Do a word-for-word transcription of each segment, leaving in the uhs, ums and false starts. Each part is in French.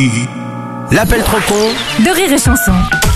L'appel trop con de Rire et Chanson.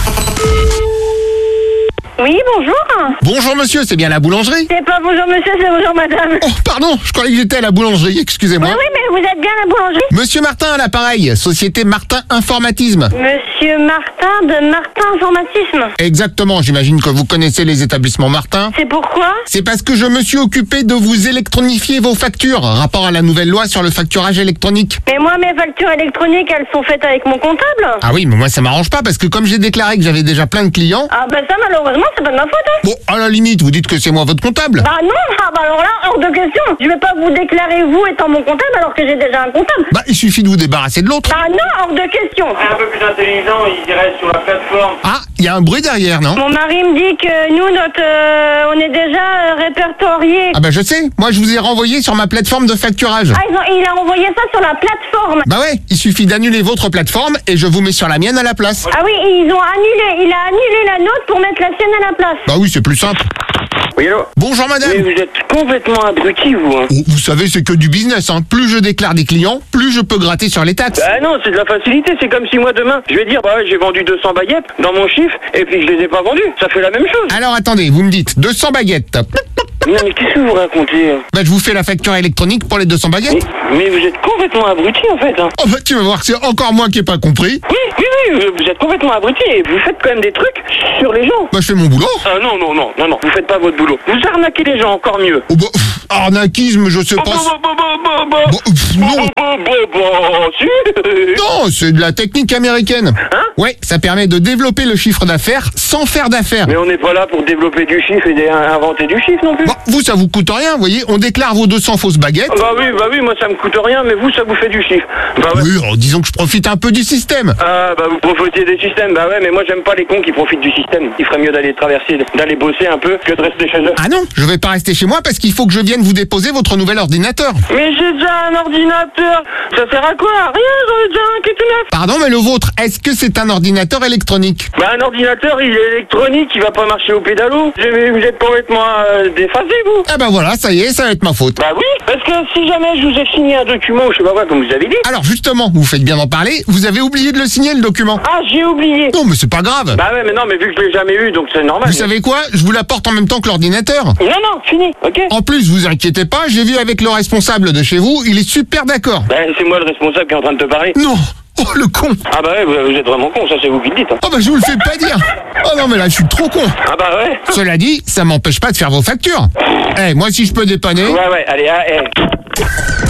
Oui, bonjour. Bonjour monsieur, c'est bien la boulangerie? C'est pas bonjour monsieur, c'est bonjour madame. Oh pardon, je croyais que j'étais à la boulangerie, excusez-moi. Oui, oui, mais vous êtes bien à la boulangerie? Monsieur Martin à l'appareil, société Martin Informatisme. Monsieur Martin de Martin Informatisme. Exactement, j'imagine que vous connaissez les établissements Martin. C'est pourquoi? C'est parce que je me suis occupé de vous électronifier vos factures, rapport à la nouvelle loi sur le facturage électronique. Mais moi, mes factures électroniques, elles sont faites avec mon comptable. Ah oui, mais moi ça m'arrange pas parce que comme j'ai déclaré que j'avais déjà plein de clients... Ah bah ça, malheureusement, c'est pas de ma faute, hein. Bon, à la limite, vous dites que c'est moi votre comptable. Bah non, ah bah alors là, hors de question. Je vais pas vous déclarer vous étant mon comptable alors que j'ai déjà un comptable. Bah, il suffit de vous débarrasser de l'autre. Bah non, hors de question. Un peu plus intelligent, il dirait sur la plateforme. Ah, il y a un bruit derrière, non? Mon mari me dit que nous, notre, euh, on est déjà euh, répertoriés. Ah bah je sais, moi je vous ai renvoyé sur ma plateforme de facturage. Ah, ils ont- il a envoyé ça sur la plateforme. Bah ouais, il suffit d'annuler votre plateforme et je vous mets sur la mienne à la place. Ah oui, ils ont annulé, il a annulé la nôtre pour mettre la sienne à la place. Bah oui, c'est plus simple. Oui, allô? Bonjour madame. Mais vous êtes complètement abruti, vous, hein. Oh, vous savez, c'est que du business, hein. Plus je déclare des clients, plus je peux gratter sur les taxes. Ah non, c'est de la facilité, c'est comme si moi demain, je vais dire, bah ouais, j'ai vendu deux cents baguettes dans mon chiffre, et puis je les ai pas vendues. Ça fait la même chose. Alors attendez, vous me dites deux cents baguettes. Non, mais qu'est-ce que vous racontez, hein? Bah je vous fais la facture électronique pour les deux cents mais, baguettes. mais vous êtes complètement abruti, en fait, hein. Oh bah tu vas voir que c'est encore moi qui ai pas compris. Oui, oui, oui, vous êtes complètement abruti, et vous faites quand même des trucs sur les gens. Bah je fais mon boulot. Ah non, non, non, non, non, vous faites pas votre boulot. Vous arnaquez les gens, encore mieux. Oh bah, pff, arnaquisme, je sais Bah, pas. bah, bah, bah, bah, bah. Bon, pff, non, Bah, bah, bah, bah, si. non, c'est de la technique américaine. Hein? Ouais, ça permet de développer le chiffre d'affaires sans faire d'affaires. Mais on n'est pas là pour développer du chiffre et dé- inventer du chiffre non plus. Bon, vous, ça vous coûte rien, vous voyez, on déclare vos deux cents fausses baguettes. Bah oui, bah oui, moi ça me coûte rien, mais vous ça vous fait du chiffre. Bah ouais. Oui, alors, disons que je profite un peu du système. Ah bah vous profitez des systèmes, bah ouais, mais moi j'aime pas les cons qui profitent du système. Il ferait mieux d'aller traverser, d'aller bosser un peu que de rester chez eux. Ah non, je vais pas rester chez moi parce qu'il faut que je vienne vous déposer votre nouvel ordinateur. Mais j'ai déjà un ordinateur. Ça sert à quoi? Rien, j'en ai déjà un qui est tout neuf. Pardon, mais le vôtre, est-ce que c'est un ordinateur électronique? Bah un ordinateur il est électronique, il va pas marcher au pédalo. Mais vous êtes complètement euh, déphasé vous. Ah bah voilà, ça y est, ça va être ma faute. Bah oui, parce que si jamais je vous ai signé un document, je sais pas quoi, comme vous avez dit. Alors justement, vous faites bien d'en parler, vous avez oublié de le signer le document. Ah j'ai oublié. Non mais c'est pas grave. Bah ouais, mais non, mais vu que je l'ai jamais eu, donc c'est normal. Vous savez quoi? Je vous l'apporte en même temps que l'ordinateur. Non, non, fini, ok. En plus, vous inquiétez pas, j'ai vu avec le responsable de chez vous, il est super d'accord. Ben, c'est moi le responsable qui est en train de te parler. Non. Oh le con. Ah bah ouais, vous, vous êtes vraiment con, ça c'est vous qui le dites. Hein. Oh bah je vous le fais pas dire. Oh non mais là je suis trop con. Ah bah ouais. Cela dit, ça m'empêche pas de faire vos factures. Eh, moi si je peux dépanner... Ouais, ouais, allez, ah, eh.